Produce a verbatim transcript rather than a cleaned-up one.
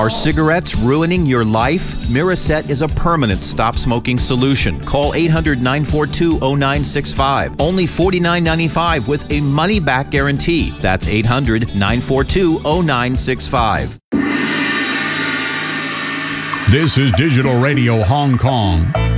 Are cigarettes ruining your life? Miraset is a permanent stop-smoking solution. Call eight hundred, nine four two, zero nine six five. Only forty-nine ninety-five with a money-back guarantee. That's eight hundred, nine four two, zero nine six five. This is Digital Radio Hong Kong.